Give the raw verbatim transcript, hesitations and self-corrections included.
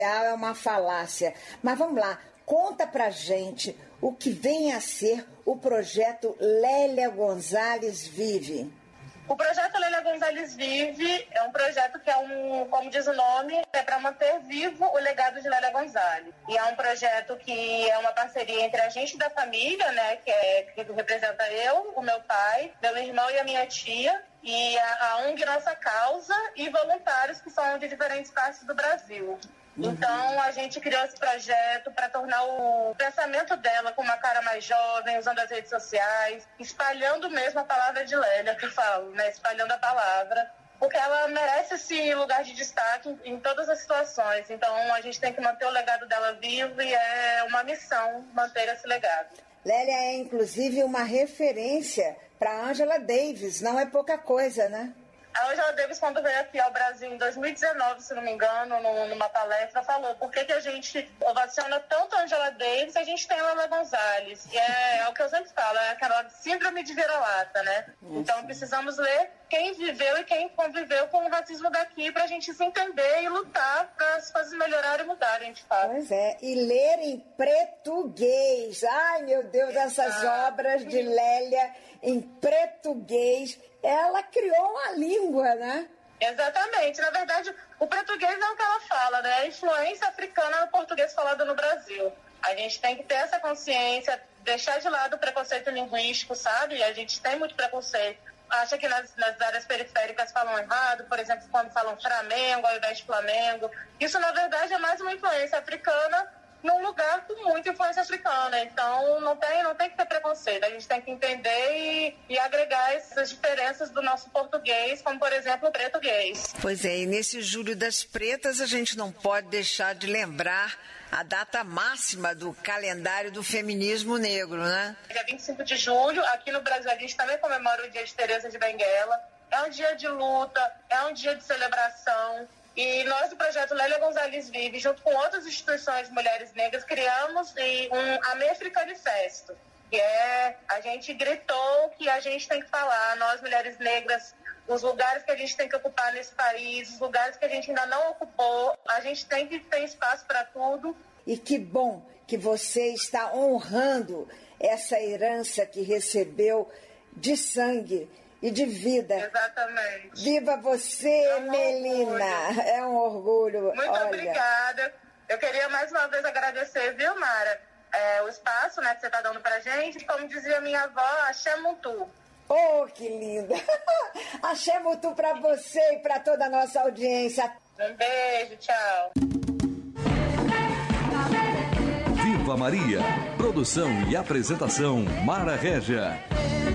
É uma falácia. Mas vamos lá, conta pra gente o que vem a ser o projeto Lélia Gonzalez Vive. O projeto Lélia Gonzalez Vive é um projeto que é um, como diz o nome, é para manter vivo o legado de Lélia Gonzalez. E é um projeto que é uma parceria entre a gente da família, né, que, é, que representa eu, o meu pai, meu irmão e a minha tia, e a, a O N G Nossa Causa e voluntários que são de diferentes partes do Brasil. Então, a gente criou esse projeto para tornar o pensamento dela com uma cara mais jovem, usando as redes sociais, espalhando mesmo a palavra de Lélia, que eu falo, né? Espalhando a palavra, porque ela merece esse lugar de destaque em, em todas as situações. Então, a gente tem que manter o legado dela vivo e é uma missão manter esse legado. Lélia é, inclusive, uma referência para Angela Davis, não é pouca coisa, né? A Angela Davis, quando veio aqui ao Brasil em dois mil e dezenove, se não me engano, numa palestra, falou por que, que a gente ovaciona tanto a Angela Davis e a gente tem a Lélia Gonzalez. E é, é o que eu sempre falo, é aquela síndrome de vira-lata, né? Isso. Então precisamos ler quem viveu e quem conviveu com o racismo daqui pra gente se entender e lutar para as coisas melhorarem e mudarem, de fato. Pois é, e ler em português. Ai, meu Deus, essas ah. obras de Lélia em português. Ela criou uma língua, né? Exatamente. Na verdade, o português é o que ela fala, né? A influência africana no português falado no Brasil. A gente tem que ter essa consciência, deixar de lado o preconceito linguístico, sabe? A gente tem muito preconceito. Acha que nas, nas áreas periféricas falam errado, por exemplo, quando falam Flamengo ao invés de Flamengo. Isso, na verdade, é mais uma influência africana num lugar com muita influência africana. Então, não tem, não tem que ter preconceito. A gente tem que entender e, e agregar essas diferenças do nosso português, como, por exemplo, o português. Pois é, e nesse Julho das Pretas, a gente não pode deixar de lembrar a data máxima do calendário do feminismo negro, né? Dia vinte e cinco de julho, aqui no Brasil, a gente também comemora o dia de Teresa de Benguela. É um dia de luta, é um dia de celebração. E nós, do projeto Lélia Gonzalez Vive, junto com outras instituições de mulheres negras, criamos um Americanifesto, que é, a gente gritou que a gente tem que falar, nós, mulheres negras, os lugares que a gente tem que ocupar nesse país, os lugares que a gente ainda não ocupou, a gente tem que ter espaço para tudo. E que bom que você está honrando essa herança que recebeu de sangue e de vida. Exatamente. Viva você, é um Melina. Orgulho. É um orgulho. Muito Olha. Obrigada. Eu queria mais uma vez agradecer, viu, Mara, é, o espaço, né, que você está dando pra gente. Como dizia minha avó, axé muito. Oh, que linda. Axé muito pra você e pra toda a nossa audiência. Um beijo, tchau. Viva Maria. Produção e apresentação, Mara Régia.